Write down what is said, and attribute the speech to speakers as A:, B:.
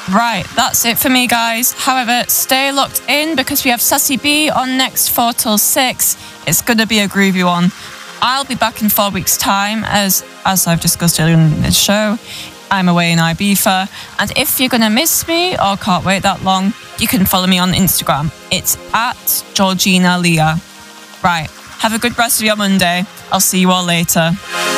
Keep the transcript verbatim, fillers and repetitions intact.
A: Right, that's it for me, guys. However, stay locked in because we have Sassy B on next four till six. It's going to be a groovy one. I'll be back in four weeks' time, as as I've discussed earlier in the show. I'm away in Ibiza. And if you're going to miss me or can't wait that long, you can follow me on Instagram. It's at Georgina Leah. Right, have a good rest of your Monday. I'll see you all later.